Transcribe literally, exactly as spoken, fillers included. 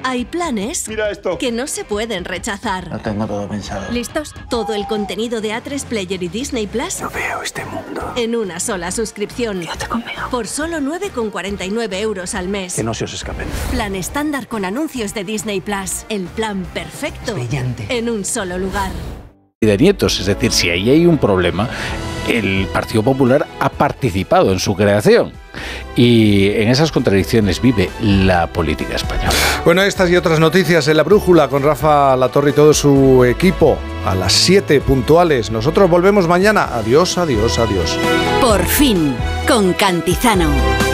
Hay planes Mira esto. que no se pueden rechazar. Lo tengo todo pensado. ¿Listos? Todo el contenido de A tres Player y Disney Plus No veo este mundo. en una sola suscripción. Quédate conmigo. Por solo nueve con cuarenta y nueve euros al mes. Que no se os escapen. Plan estándar con anuncios de Disney Plus. El plan perfecto. Brillante. En un solo lugar. Y de nietos, es decir, si ahí hay un problema, el Partido Popular ha participado en su creación. Y en esas contradicciones vive la política española. Bueno, estas y otras noticias en La Brújula con Rafa Latorre y todo su equipo a las siete puntuales. Nosotros volvemos mañana. Adiós, adiós, adiós. Por fin, con Cantizano.